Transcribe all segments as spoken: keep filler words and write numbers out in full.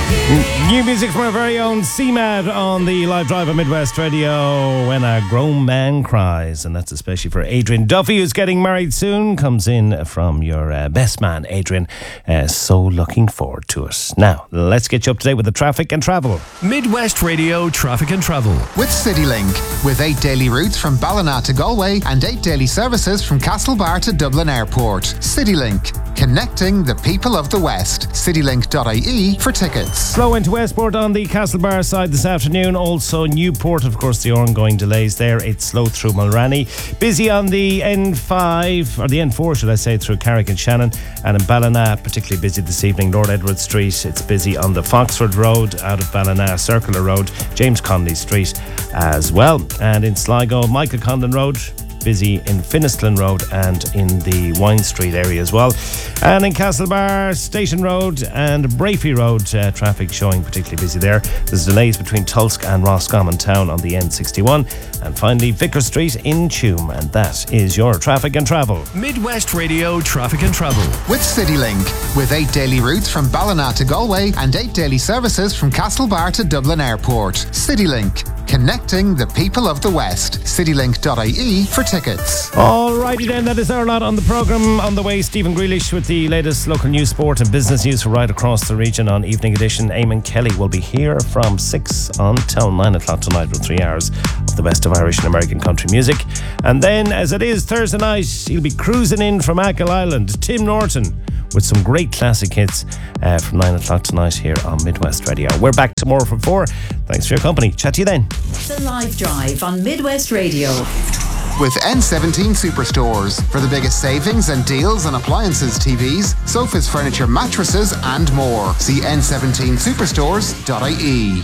New music from our very own C M A D on the live drive of Midwest Radio. When a grown man cries, and that's especially for Adrian Duffy, who's getting married soon. Comes in from your uh, best man, Adrian. Uh, so looking forward to it. Now, let's get you up to date with the traffic and travel. Midwest Radio Traffic and Travel with CityLink, with eight daily routes from Ballina to Galway and eight daily services from Castlebar to Dublin Airport. CityLink, connecting the people of the West. citylink dot I E for tickets. Slow into Westport on the Castlebar side this afternoon. Also Newport, of course, the ongoing delays there. It's slow through Mulranny. Busy on the N five, or the N four, should I say, through Carrick and Shannon. And in Ballina, particularly busy this evening. Lord Edward Street, it's busy on the Foxford Road out of Ballina, Circular Road, James Connolly Street as well. And in Sligo, Michael Condon Road, busy in Finiston Road and in the Wine Street area as well. And in Castlebar, Station Road and Brafey Road, uh, traffic showing particularly busy there. There's delays between Tulsk and Roscommon Town on the N sixty-one. And finally, Vicar Street in Tuam. And that is your traffic and travel. Midwest Radio Traffic and Travel with CityLink, with eight daily routes from Ballina to Galway and eight daily services from Castlebar to Dublin Airport. CityLink, connecting the people of the West. citylink dot I E for tickets. Alrighty then, that is our lot on the programme. On the way, Stephen Grealish with the latest local news, sport and business news for right across the region on Evening Edition. Eamon Kelly will be here from six until nine o'clock tonight with three hours of the best of Irish and American country music. And then, as it is Thursday night, he'll be cruising in from Achill Island, Tim Norton, with some great classic hits uh, from nine o'clock tonight here on Midwest Radio. We're back tomorrow from four. Thanks for your company. Chat to you then. The Live Drive on Midwest Radio. With N seventeen Superstores, for the biggest savings and deals on appliances, T Vs, sofas, furniture, mattresses and more. See N seventeen superstores dot I E.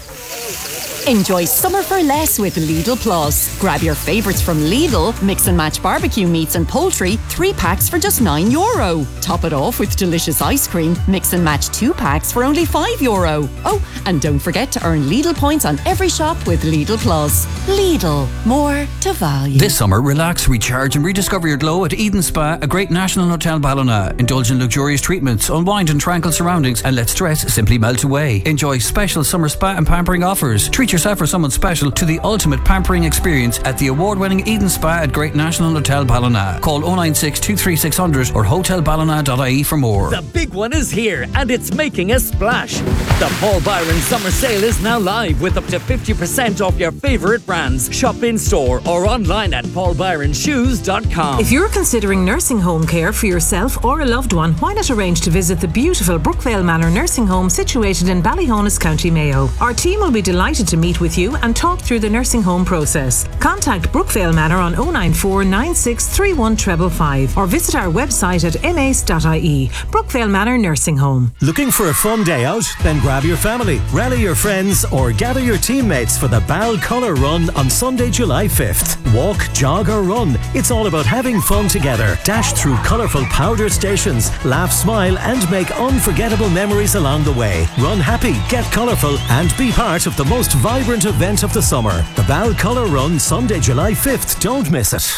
Enjoy summer for less with Lidl Plus. Grab your favourites from Lidl, mix and match barbecue meats and poultry, three packs for just nine euro. Top it off with delicious ice cream, mix and match two packs for only five euro. Oh, and don't forget to earn Lidl points on every shop with Lidl Plus. Lidl, more to value. This summer, relax, recharge and rediscover your glow at Eden Spa, a great national hotel Ballina. Indulge in luxurious treatments, unwind in tranquil surroundings and let stress simply melt away. Enjoy special summer spa and pampering offers. Treat yourself for someone special to the ultimate pampering experience at the award-winning Eden Spa at Great National Hotel Ballina. Call oh nine six, two three six zero zero or hotel ballina dot I E for more. The big one is here and it's making a splash. The Paul Byron Summer Sale is now live with up to fifty percent off your favourite brands. Shop in store or online at paul byron shoes dot com. If you're considering nursing home care for yourself or a loved one, why not arrange to visit the beautiful Brookvale Manor Nursing Home situated in Ballyhonus, County Mayo. Our team will be delighted to meet with you and talk through the nursing home process. Contact Brookvale Manor on oh nine four, nine six three one five five or visit our website at m a c e dot I E. Brookvale Manor Nursing Home. Looking for a fun day out? Then grab your family, rally your friends or gather your teammates for the Bal Colour Run on Sunday, July fifth. Walk, jog or run. It's all about having fun together. Dash through colourful powder stations, laugh, smile and make unforgettable memories along the way. Run happy, get colourful and be part of the most vibrant event of the summer. The Bal Colour Run, Sunday, July fifth. Don't miss it.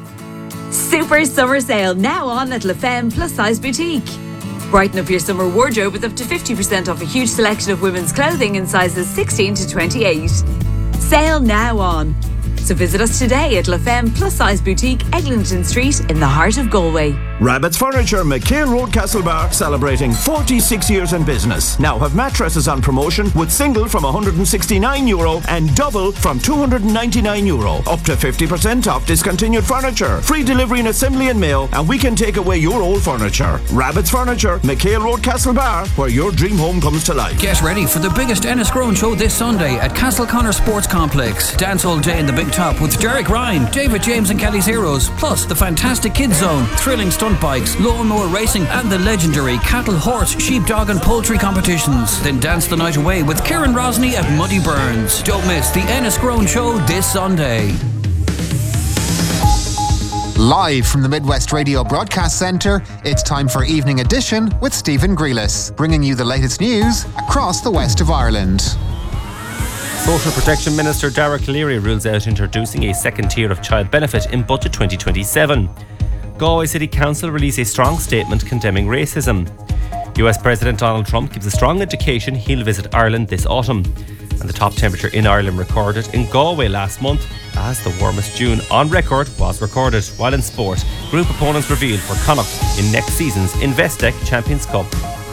Super summer sale now on at La Femme Plus Size Boutique. Brighten up your summer wardrobe with up to fifty percent off a huge selection of women's clothing in sizes sixteen to twenty-eight. Sale now on. So visit us today at La Femme Plus Size Boutique, Eglinton Street in the heart of Galway. Rabbit's Furniture, McHale Road, Castlebar, celebrating forty-six years in business. Now have mattresses on promotion with single from one hundred sixty-nine euro and double from two hundred ninety-nine euro. Up to fifty percent off discontinued furniture. Free delivery and assembly and mail, and we can take away your old furniture. Rabbit's Furniture, McHale Road, Castlebar, where your dream home comes to life. Get ready for the biggest Enniscrone show this Sunday at Castleconnor Sports Complex. Dance all day in the Big Top with Derek Ryan, David James and Kelly's Heroes, plus the fantastic Kids Zone, thrilling stunt bikes, lawnmower racing and the legendary cattle, horse, sheep, dog and poultry competitions. Then dance the night away with Kieran Rosny at Muddy Burns. Don't miss the Enniscrone show this Sunday. Live from the Midwest Radio Broadcast Centre, it's time for Evening Edition with Stephen Grealish, bringing you the latest news across the west of Ireland. Social Protection Minister Dara Calleary rules out introducing a second tier of child benefit in Budget twenty twenty-seven. Galway City Council released a strong statement condemning racism. U S President Donald Trump gives a strong indication he'll visit Ireland this autumn. And the top temperature in Ireland recorded in Galway last month as the warmest June on record was recorded. While in sport, group opponents revealed for Connacht in next season's Investec Champions Cup.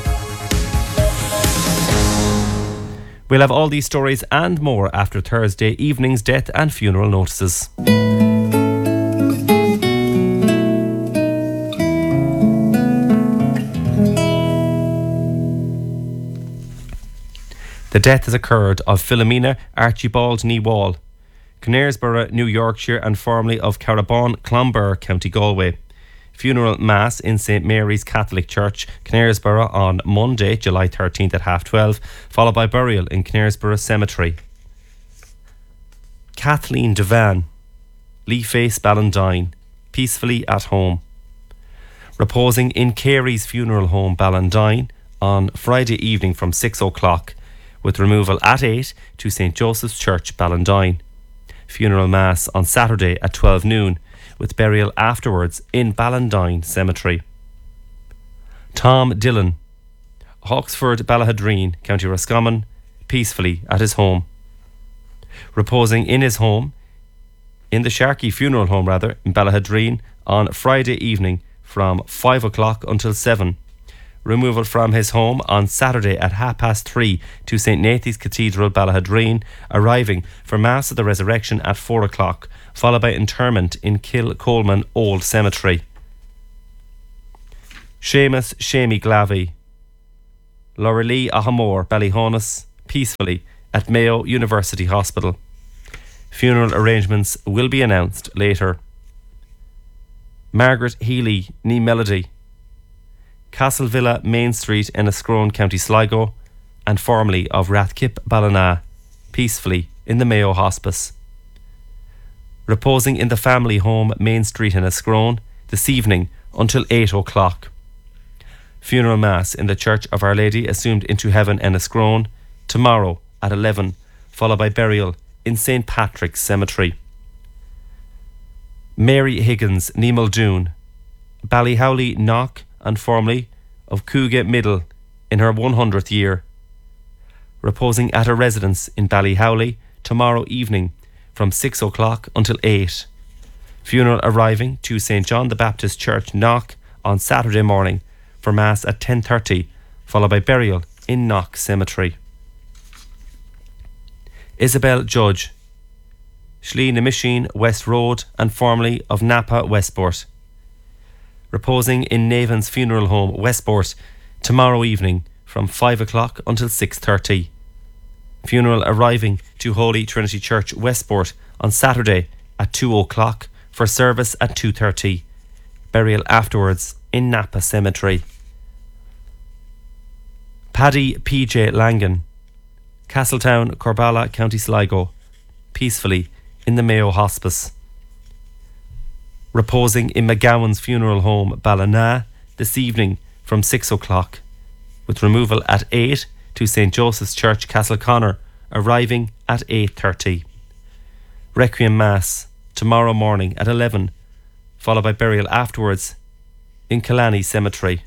We'll have all these stories and more after Thursday evening's death and funeral notices. The death has occurred of Philomena Archibald Ní-Wall, Knaresborough, New Yorkshire, and formerly of Carabon, Clonbur, County Galway. Funeral Mass in Saint Mary's Catholic Church, Knaresborough, on Monday, July thirteenth at half twelve, followed by burial in Knaresborough Cemetery. Kathleen Devan, Leaface, Ballandine, peacefully at home. Reposing in Carey's Funeral Home, Ballandine, on Friday evening from six o'clock, with removal at eight to Saint Joseph's Church, Ballandine. Funeral Mass on Saturday at twelve noon, with burial afterwards in Ballandine Cemetery. Tom Dillon, Hawksford, Ballahadreen, County Roscommon, peacefully at his home. Reposing in his home, in the Sharkey Funeral Home rather, in Ballahadreen, on Friday evening from five o'clock until seven. Removal from his home on Saturday at half past three to Saint Nathan's Cathedral, Ballahadreen, arriving for Mass of the Resurrection at four o'clock, followed by interment in Kilcolman Old Cemetery. Seamus Shamey Glavey, Loralee Ahamore, Ballyhonus, peacefully at Mayo University Hospital. Funeral arrangements will be announced later. Margaret Healy, Nee Melody, Castle Villa, Main Street, Enniscrone, County Sligo, and formerly of Rathkip, Ballina, peacefully in the Mayo Hospice. Reposing in the family home, Main Street, Enniscrone, this evening until eight o'clock. Funeral Mass in the Church of Our Lady Assumed into Heaven, Enniscrone, tomorrow at eleven, followed by burial in Saint Patrick's Cemetery. Mary Higgins, Nee Muldoon, Ballyhowley, Knock, and formerly of Cooga Middle in her one hundredth year. Reposing at her residence in Ballyhowley tomorrow evening from six o'clock until eight. Funeral arriving to Saint John the Baptist Church, Knock, on Saturday morning for Mass at ten thirty, followed by burial in Knock Cemetery. Isabel Judge, Schlee Nimisheen, West Road, and formerly of Napa, Westport. Reposing in Navan's Funeral Home, Westport, tomorrow evening from five o'clock until six thirty. Funeral arriving to Holy Trinity Church, Westport, on Saturday at two o'clock for service at two thirty. Burial afterwards in Napa Cemetery. Paddy P J Langan, Castletown, Corballa, County Sligo, peacefully in the Mayo Hospice. Reposing in McGowan's Funeral Home, Ballina, this evening from six o'clock, with removal at eight to Saint Joseph's Church, Castleconnor, arriving at eight thirty. Requiem Mass tomorrow morning at eleven, followed by burial afterwards in Killanny Cemetery.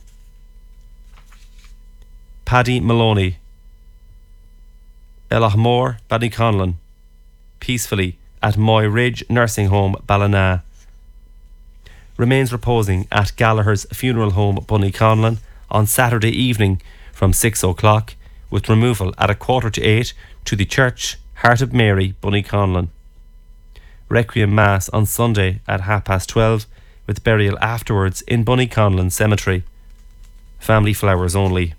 Paddy Maloney, Bellachmore, Ballyconlon, peacefully at Moy Ridge Nursing Home, Ballina. Remains reposing at Gallagher's Funeral Home, Bunnyconlon, on Saturday evening from six o'clock, with removal at a quarter to eight to the Church, Heart of Mary, Bunnyconlon. Requiem Mass on Sunday at half past twelve, with burial afterwards in Bunnyconlon Cemetery. Family flowers only.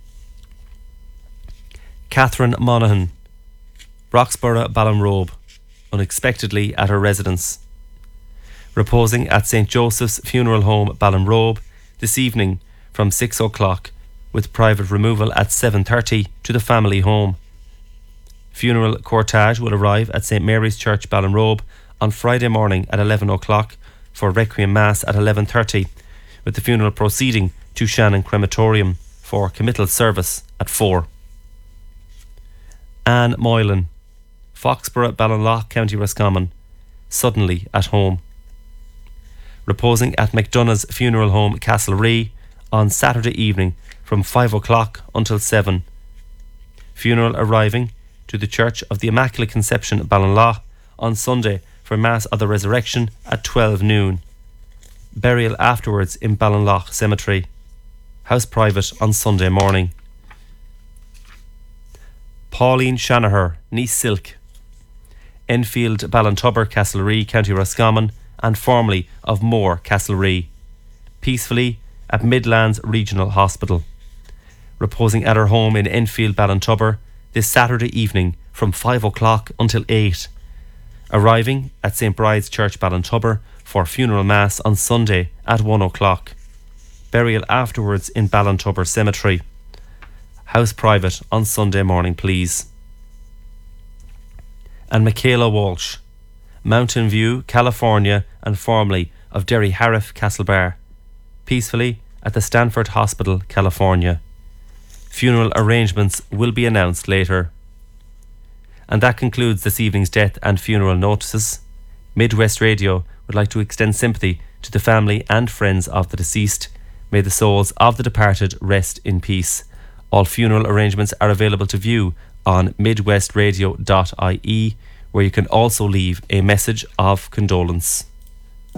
Catherine Monaghan, Roxborough, Ballinrobe, unexpectedly at her residence. Reposing at Saint Joseph's Funeral Home, Ballinrobe, this evening from six o'clock, with private removal at seven thirty to the family home. Funeral cortege will arrive at Saint Mary's Church, Ballinrobe, on Friday morning at eleven o'clock for Requiem Mass at eleven thirty, with the funeral proceeding to Shannon Crematorium for committal service at four. Anne Moylan, Foxborough, Ballinlough, County Roscommon, suddenly at home. Reposing at McDonough's Funeral Home, Castlerea, on Saturday evening from five o'clock until seven. Funeral arriving to the Church of the Immaculate Conception at Ballinlough on Sunday for Mass of the Resurrection at twelve noon. Burial afterwards in Ballinlough Cemetery. House private on Sunday morning. Pauline Shanaher, niece Silk. Enfield, Ballintubber, Castlerea, County Roscommon, and formerly of Moore, Castlerea. Peacefully at Midlands Regional Hospital. Reposing at her home in Enfield, Ballintubber this Saturday evening from five o'clock until eight. Arriving at Saint Bride's Church, Ballintubber for funeral mass on Sunday at one o'clock. Burial afterwards in Ballintubber Cemetery. House private on Sunday morning, please. And Michaela Walsh, Mountain View, California, and formerly of Derry Harriff, Castlebar. Peacefully at the Stanford Hospital, California. Funeral arrangements will be announced later. And that concludes this evening's death and funeral notices. Midwest Radio would like to extend sympathy to the family and friends of the deceased. May the souls of the departed rest in peace. All funeral arrangements are available to view on midwest radio dot I E, where you can also leave a message of condolence.